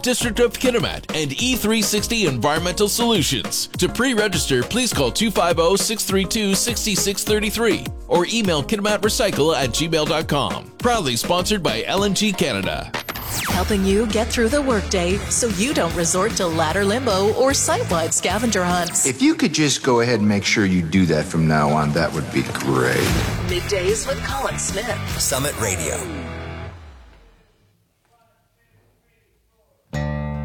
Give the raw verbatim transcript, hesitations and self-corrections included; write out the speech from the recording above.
District of Kitimat, and E three sixty Environmental Solutions. To pre-register, please call two five zero, six three two, six six three three or email kitimatrecycle at gmail dot com. Proudly sponsored by L N G Canada. Helping you get through the workday so you don't resort to ladder limbo or site-wide scavenger hunts. If you could just go ahead and make sure you do that from now on, that would be great. Middays with Colin Smith. Summit Radio.